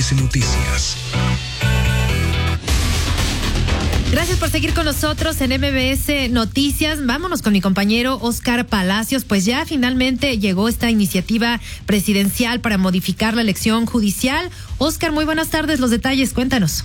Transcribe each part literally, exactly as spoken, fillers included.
S Noticias. Gracias por seguir con nosotros en M B S Noticias. Vámonos con mi compañero Oscar Palacios. Pues ya finalmente llegó esta iniciativa presidencial para modificar la elección judicial. Oscar, muy buenas tardes. Los detalles, cuéntanos.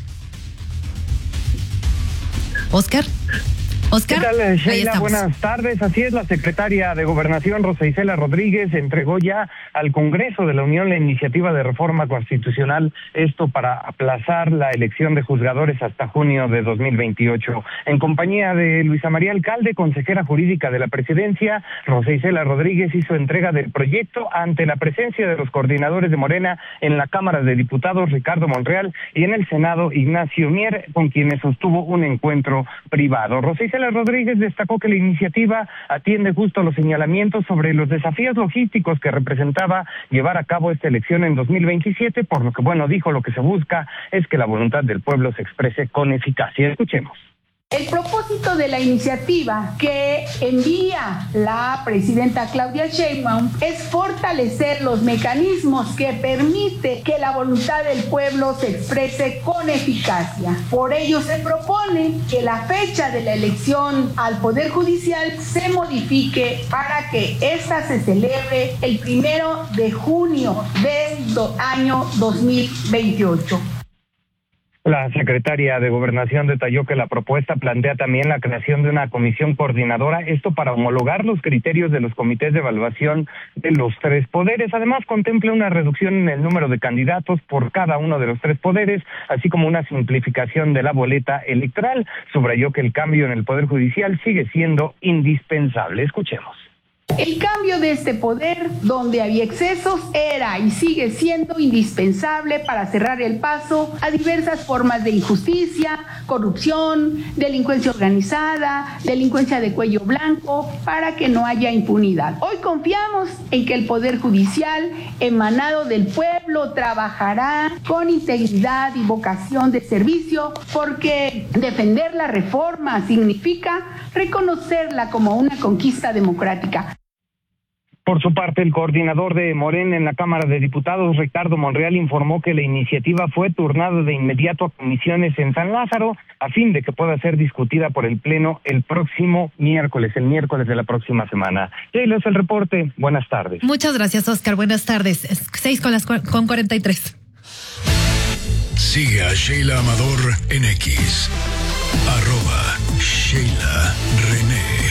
Oscar. Oscar. ¿Qué tal, Sheila? Buenas tardes. Así es, la secretaria de Gobernación, Rosa Isela Rodríguez, entregó ya al Congreso de la Unión la iniciativa de reforma constitucional, esto para aplazar la elección de juzgadores hasta junio de dos mil veintiocho. En compañía de Luisa María Alcalde, consejera jurídica de la presidencia, Rosa Isela Rodríguez hizo entrega del proyecto ante la presencia de los coordinadores de Morena en la Cámara de Diputados, Ricardo Monreal, y en el Senado, Ignacio Mier, con quienes sostuvo un encuentro privado. Rosa Isela Rodríguez destacó que la iniciativa atiende justo a los señalamientos sobre los desafíos logísticos que representaba llevar a cabo esta elección en dos mil veintisiete, por lo que, bueno, dijo, lo que se busca es que la voluntad del pueblo se exprese con eficacia. Escuchemos. El propósito de la iniciativa que envía la presidenta Claudia Sheinbaum es fortalecer los mecanismos que permite que la voluntad del pueblo se exprese con eficacia. Por ello se propone que la fecha de la elección al Poder Judicial se modifique para que ésta se celebre el primero de junio del do- año dos mil veintiocho. La secretaria de Gobernación detalló que la propuesta plantea también la creación de una comisión coordinadora, esto para homologar los criterios de los comités de evaluación de los tres poderes. Además, contempla una reducción en el número de candidatos por cada uno de los tres poderes, así como una simplificación de la boleta electoral. Subrayó que el cambio en el Poder Judicial sigue siendo indispensable. Escuchemos. El cambio de este poder, donde había excesos, era y sigue siendo indispensable para cerrar el paso a diversas formas de injusticia, corrupción, delincuencia organizada, delincuencia de cuello blanco, para que no haya impunidad. Hoy confiamos en que el Poder Judicial, emanado del pueblo, trabajará con integridad y vocación de servicio, porque defender la reforma significa reconocerla como una conquista democrática. Por su parte, el coordinador de Morena en la Cámara de Diputados, Ricardo Monreal, informó que la iniciativa fue turnada de inmediato a comisiones en San Lázaro, a fin de que pueda ser discutida por el Pleno el próximo miércoles, el miércoles de la próxima semana. Sheila, es el reporte. Buenas tardes. Muchas gracias, Oscar. Buenas tardes. Seis con las con cuarenta y tres. Sigue a Sheila Amador en X. Arroba Sheila René.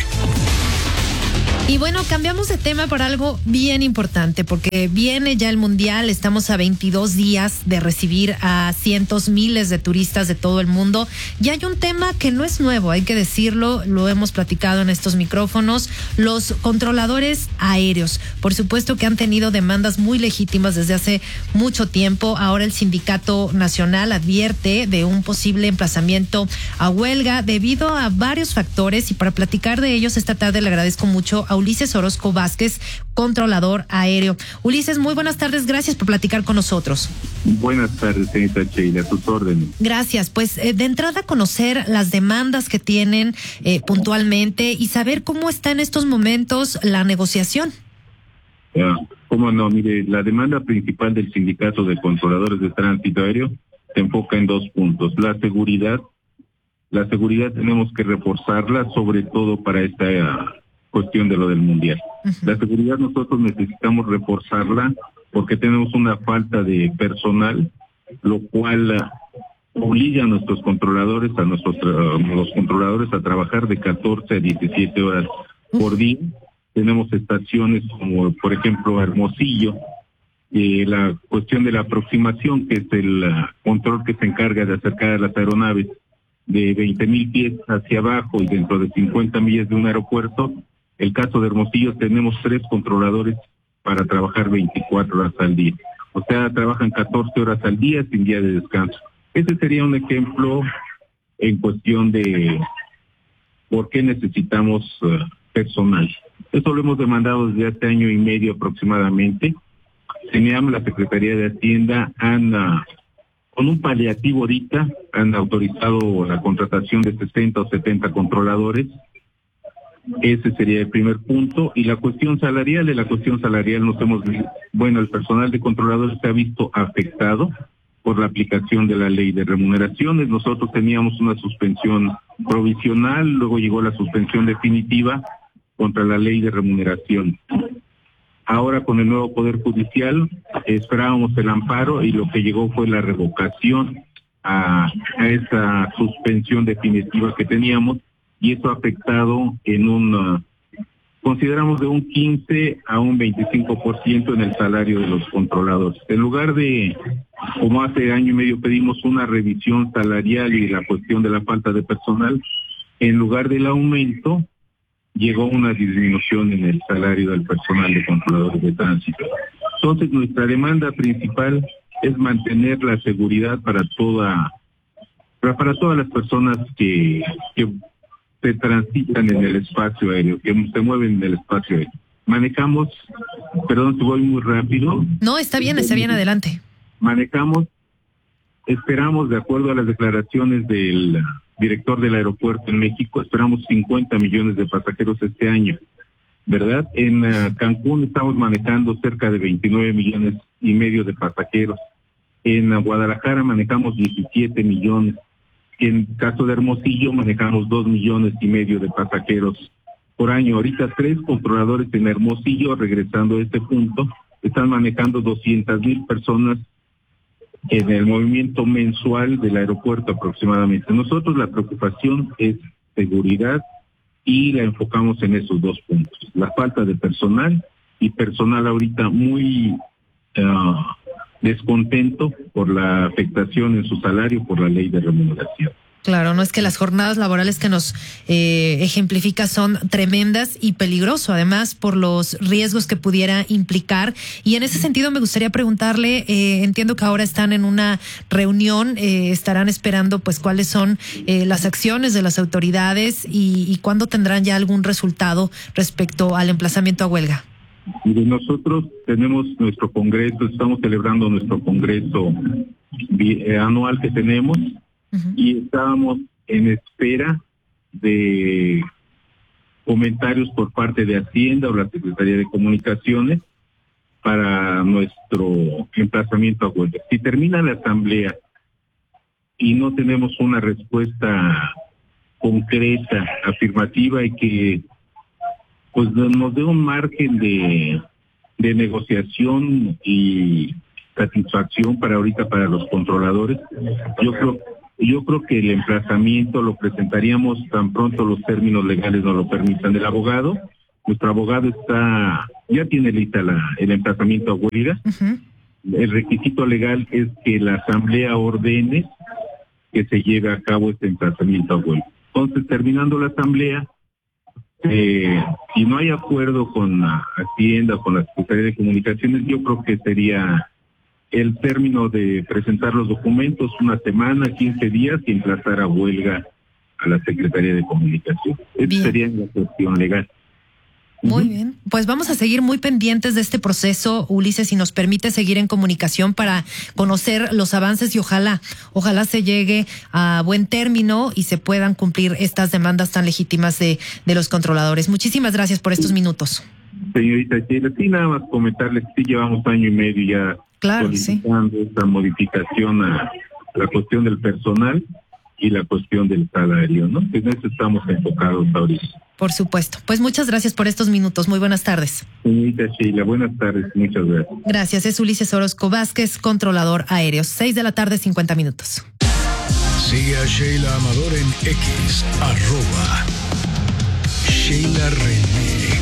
Y bueno, cambiamos de tema por algo bien importante, porque viene ya el Mundial, estamos a veintidós días de recibir a cientos, miles de turistas de todo el mundo, y hay un tema que no es nuevo, hay que decirlo, lo hemos platicado en estos micrófonos, los controladores aéreos. Por supuesto que han tenido demandas muy legítimas desde hace mucho tiempo. Ahora el Sindicato Nacional advierte de un posible emplazamiento a huelga debido a varios factores, y para platicar de ellos esta tarde le agradezco mucho a Ulises Orozco Vázquez, controlador aéreo. Ulises, muy buenas tardes, gracias por platicar con nosotros. Buenas tardes, señorita Sheila, a tus órdenes. Gracias, pues eh, de entrada conocer las demandas que tienen eh, puntualmente y saber cómo está en estos momentos la negociación. Ya, cómo no, mire, la demanda principal del Sindicato de Controladores de Tránsito Aéreo se enfoca en dos puntos. La seguridad, la seguridad tenemos que reforzarla, sobre todo para esta uh, cuestión de lo del Mundial. Uh-huh. La seguridad nosotros necesitamos reforzarla porque tenemos una falta de personal, lo cual uh, obliga a nuestros controladores, a nuestros uh, los controladores a trabajar de catorce a diecisiete horas uh-huh. por día. Tenemos estaciones como, por ejemplo, Hermosillo, eh, la cuestión de la aproximación, que es el uh, control que se encarga de acercar a las aeronaves de veinte mil pies hacia abajo y dentro de cincuenta millas de un aeropuerto. El caso de Hermosillo, tenemos tres controladores para trabajar veinticuatro horas al día. O sea, trabajan catorce horas al día sin día de descanso. Ese sería un ejemplo en cuestión de por qué necesitamos uh, personal. Eso lo hemos demandado desde hace año y medio aproximadamente. Teníamos la Secretaría de Hacienda, han, uh, con un paliativo ahorita, han autorizado la contratación de sesenta o setenta controladores. Ese sería el primer punto. Y la cuestión salarial, de la cuestión salarial nos hemos visto, bueno, el personal de controladores se ha visto afectado por la aplicación de la ley de remuneraciones. Nosotros teníamos una suspensión provisional, luego llegó la suspensión definitiva contra la ley de remuneración. Ahora con el nuevo Poder Judicial esperábamos el amparo y lo que llegó fue la revocación a, a esa suspensión definitiva que teníamos, y eso ha afectado en un, uh, consideramos de un quince a un veinticinco por ciento en el salario de los controladores. En lugar de, como hace año y medio pedimos una revisión salarial y la cuestión de la falta de personal, en lugar del aumento, llegó una disminución en el salario del personal de controladores de tránsito. Entonces, nuestra demanda principal es mantener la seguridad para toda, para, para todas las personas que, que se transitan en el espacio aéreo, que se mueven en el espacio aéreo. Manejamos, perdón si voy muy rápido. No, está bien, está bien, adelante. Manejamos, esperamos, de acuerdo a las declaraciones del director del aeropuerto en México, esperamos cincuenta millones de pasajeros este año, ¿verdad? En uh, Cancún estamos manejando cerca de veintinueve millones y medio de pasajeros. En uh, Guadalajara manejamos diecisiete millones. En caso de Hermosillo manejamos dos millones y medio de pasajeros por año. Ahorita tres controladores en Hermosillo, regresando a este punto, están manejando doscientas mil personas en el movimiento mensual del aeropuerto aproximadamente. Nosotros la preocupación es seguridad y la enfocamos en esos dos puntos. La falta de personal y personal ahorita muy uh, descontento por la afectación en su salario por la ley de remuneración. Claro, no es que las jornadas laborales que nos eh, ejemplifica son tremendas y peligroso, además por los riesgos que pudiera implicar. Y en ese sentido me gustaría preguntarle, eh, entiendo que ahora están en una reunión, eh, estarán esperando pues cuáles son eh, las acciones de las autoridades y, y cuándo tendrán ya algún resultado respecto al emplazamiento a huelga. Mire, nosotros tenemos nuestro congreso, estamos celebrando nuestro congreso eh, anual que tenemos. Y estábamos en espera de comentarios por parte de Hacienda o la Secretaría de Comunicaciones para nuestro emplazamiento a huelga. Si termina la asamblea y no tenemos una respuesta concreta, afirmativa y que pues nos dé un margen de, de negociación y satisfacción para ahorita para los controladores, yo creo Yo creo que el emplazamiento lo presentaríamos tan pronto los términos legales nos lo permitan. El abogado, nuestro abogado está, ya tiene lista la, el emplazamiento a huelga. Uh-huh. El requisito legal es que la asamblea ordene que se lleve a cabo este emplazamiento a huelga. Entonces, terminando la asamblea, eh, si no hay acuerdo con la Hacienda o con la Secretaría de Comunicaciones, yo creo que sería el término de presentar los documentos, una semana, quince días, y emplazar a huelga a la Secretaría de Comunicación. Esa sería la cuestión legal. Muy uh-huh. bien, pues vamos a seguir muy pendientes de este proceso, Ulises, si nos permite seguir en comunicación para conocer los avances y ojalá, ojalá se llegue a buen término y se puedan cumplir estas demandas tan legítimas de, de los controladores. Muchísimas gracias por estos minutos. Señorita Sheila, sí, nada más comentarles que sí llevamos año y medio ya claro, solicitando sí. esta modificación a la cuestión del personal y la cuestión del salario, ¿no? En eso estamos enfocados ahorita. Por supuesto. Pues muchas gracias por estos minutos. Muy buenas tardes. Señorita Sheila, buenas tardes. Muchas gracias. Gracias. Es Ulises Orozco Vázquez, controlador aéreo. Seis de la tarde, cincuenta minutos. Sigue a Sheila Amador en X, arroba Sheila René.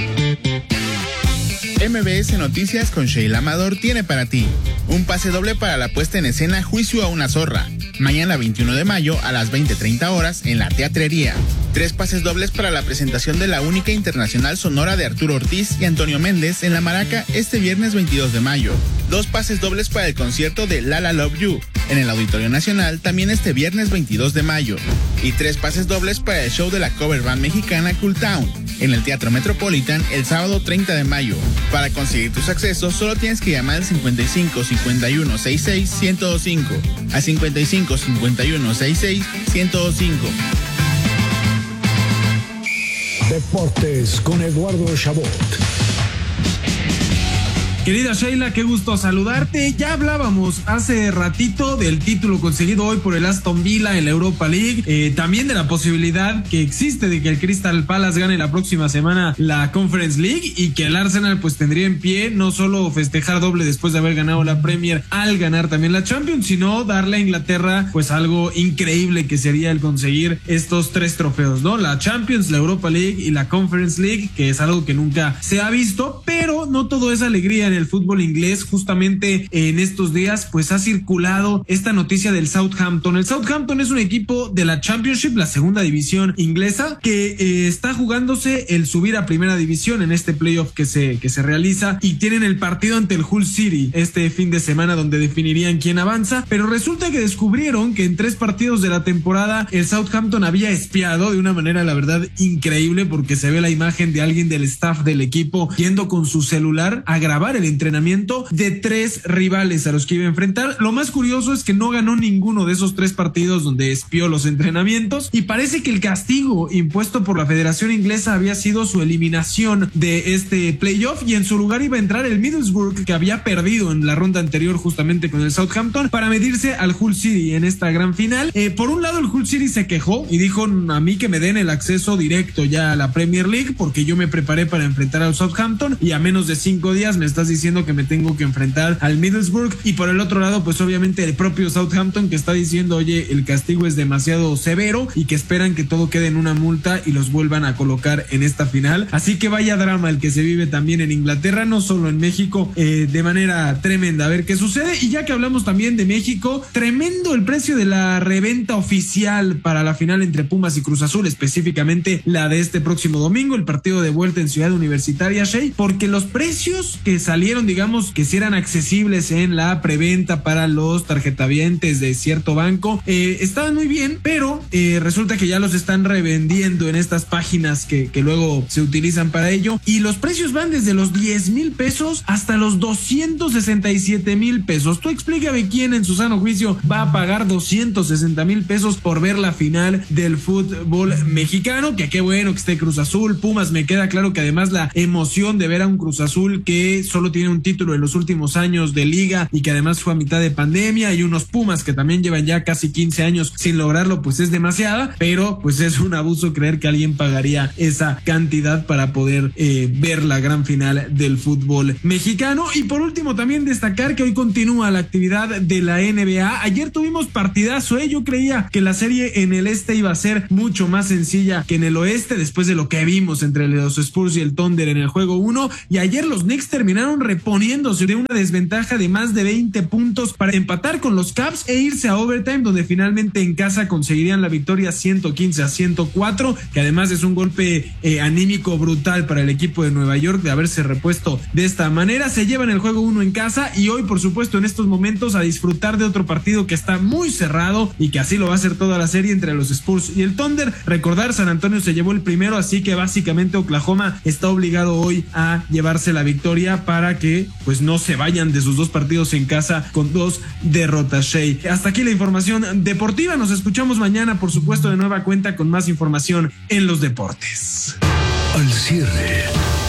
M B S Noticias con Sheila Amador tiene para ti un pase doble para la puesta en escena Juicio a una zorra, mañana veintiuno de mayo a las veinte treinta horas en la Teatrería. Tres pases dobles para la presentación de la única internacional sonora de Arturo Ortiz y Antonio Méndez en La Maraca este viernes veintidós de mayo. Dos pases dobles para el concierto de La La Love You en el Auditorio Nacional también este viernes veintidós de mayo. Y tres pases dobles para el show de la cover band mexicana Cool Town en el Teatro Metropolitan el sábado treinta de mayo. Para conseguir tus accesos solo tienes que llamar al cincuenta y cinco cincuenta y uno sesenta y seis ciento cinco, al cincuenta y cinco cincuenta y uno sesenta y seis ciento cinco. Deportes con Eduardo Chabot. Querida Sheila, qué gusto saludarte. Ya hablábamos hace ratito del título conseguido hoy por el Aston Villa en la Europa League, eh, también de la posibilidad que existe de que el Crystal Palace gane la próxima semana la Conference League y que el Arsenal pues tendría en pie no solo festejar doble después de haber ganado la Premier al ganar también la Champions, sino darle a Inglaterra pues algo increíble que sería el conseguir estos tres trofeos, ¿no? La Champions, la Europa League y la Conference League, que es algo que nunca se ha visto, pero no todo es alegría en el fútbol inglés. Justamente en estos días pues ha circulado esta noticia del Southampton. El Southampton es un equipo de la Championship, la segunda división inglesa, que eh, está jugándose el subir a primera división en este playoff que se, que se realiza, y tienen el partido ante el Hull City este fin de semana donde definirían quién avanza, pero resulta que descubrieron que en tres partidos de la temporada el Southampton había espiado de una manera la verdad increíble, porque se ve la imagen de alguien del staff del equipo yendo con su celular a grabar el entrenamiento de tres rivales a los que iba a enfrentar. Lo más curioso es que no ganó ninguno de esos tres partidos donde espió los entrenamientos, y parece que el castigo impuesto por la Federación Inglesa había sido su eliminación de este playoff, y en su lugar iba a entrar el Middlesbrough, que había perdido en la ronda anterior justamente con el Southampton, para medirse al Hull City en esta gran final. Eh, por un lado el Hull City se quejó y dijo: a mí que me den el acceso directo ya a la Premier League, porque yo me preparé para enfrentar al Southampton y a menos de cinco días me estás diciendo que me tengo que enfrentar al Middlesbrough. Y por el otro lado pues obviamente el propio Southampton, que está diciendo: oye, el castigo es demasiado severo, y que esperan que todo quede en una multa y los vuelvan a colocar en esta final. Así que vaya drama el que se vive también en Inglaterra, no solo en México, eh, de manera tremenda. A ver qué sucede. Y ya que hablamos también de México, tremendo el precio de la reventa oficial para la final entre Pumas y Cruz Azul, específicamente la de este próximo domingo, el partido de vuelta en Ciudad Universitaria, Shea, porque los precios que salieron, digamos, que si eran accesibles en la preventa para los tarjetavientes de cierto banco, eh, estaban muy bien, pero eh, resulta que ya los están revendiendo en estas páginas que, que luego se utilizan para ello, y los precios van desde los diez mil pesos hasta los doscientos sesenta y siete mil pesos. Tú explícame quién en su sano juicio va a pagar doscientos sesenta mil pesos por ver la final del fútbol mexicano. Que qué bueno que esté Cruz Azul, Pumas, me queda claro que además la emoción de ver a un Cruz Azul que solo tiene un título en los últimos años de liga y que además fue a mitad de pandemia, y unos Pumas que también llevan ya casi quince años sin lograrlo, pues es demasiada, pero pues es un abuso creer que alguien pagaría esa cantidad para poder eh, ver la gran final del fútbol mexicano. Y por último también destacar que hoy continúa la actividad de la N B A. Ayer tuvimos partidazo, ¿eh? Yo creía que la serie en el este iba a ser mucho más sencilla que en el oeste, después de lo que vimos entre los Spurs y el Thunder en el juego uno, y ayer los Knicks terminaron reponiéndose de una desventaja de más de veinte puntos para empatar con los Cavs e irse a overtime, donde finalmente en casa conseguirían la victoria ciento quince a ciento cuatro, que además es un golpe eh, anímico brutal para el equipo de Nueva York de haberse repuesto de esta manera. Se llevan el juego uno en casa, y hoy por supuesto en estos momentos a disfrutar de otro partido que está muy cerrado y que así lo va a hacer toda la serie entre los Spurs y el Thunder. Recordar, San Antonio se llevó el primero, así que básicamente Oklahoma está obligado hoy a llevarse la victoria para que pues no se vayan de sus dos partidos en casa con dos derrotas, Shea. Hasta aquí la información deportiva. Nos escuchamos mañana, por supuesto, de nueva cuenta con más información en los deportes. Al cierre.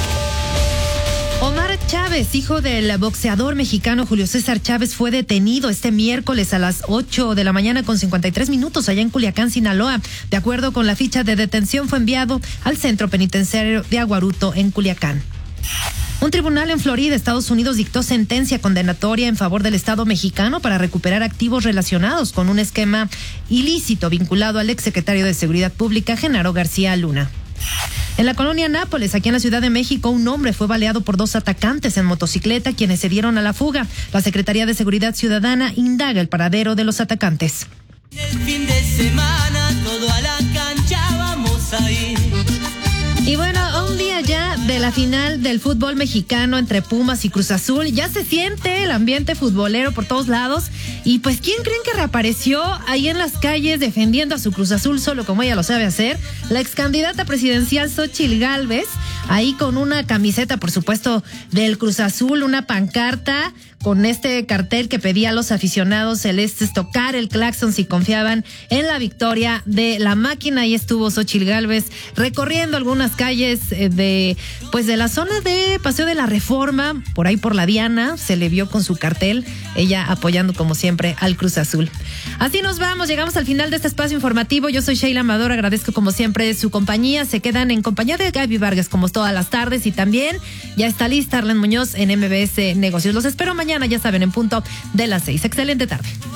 Omar Chávez, hijo del boxeador mexicano Julio César Chávez, fue detenido este miércoles a las ocho de la mañana con cincuenta y tres minutos allá en Culiacán, Sinaloa. De acuerdo con la ficha de detención, fue enviado al centro penitenciario de Aguaruto en Culiacán. Un tribunal en Florida, Estados Unidos, dictó sentencia condenatoria en favor del Estado mexicano para recuperar activos relacionados con un esquema ilícito vinculado al exsecretario de Seguridad Pública, Genaro García Luna. En la colonia Nápoles, aquí en la Ciudad de México, un hombre fue baleado por dos atacantes en motocicleta, quienes se dieron a la fuga. La Secretaría de Seguridad Ciudadana indaga el paradero de los atacantes. El fin de semana, todo a la cancha vamos a ir. Y bueno, a un día ya de la final del fútbol mexicano entre Pumas y Cruz Azul, ya se siente el ambiente futbolero por todos lados. Y pues, ¿quién creen que reapareció ahí en las calles defendiendo a su Cruz Azul solo como ella lo sabe hacer? La ex candidata presidencial Xóchitl Gálvez, ahí con una camiseta, por supuesto, del Cruz Azul, una pancarta con este cartel que pedía a los aficionados celestes tocar el claxon si confiaban en la victoria de la máquina. Ahí estuvo Xóchitl Gálvez recorriendo algunas calles de, pues de la zona de Paseo de la Reforma, por ahí por la Diana, se le vio con su cartel, ella apoyando como siempre al Cruz Azul. Así nos vamos, llegamos al final de este espacio informativo. Yo soy Sheila Amador, agradezco como siempre su compañía. Se quedan en compañía de Gaby Vargas como todas las tardes, y también ya está lista Arlen Muñoz en M B S Negocios. Los espero mañana, ya saben, en punto de las seis. Excelente tarde.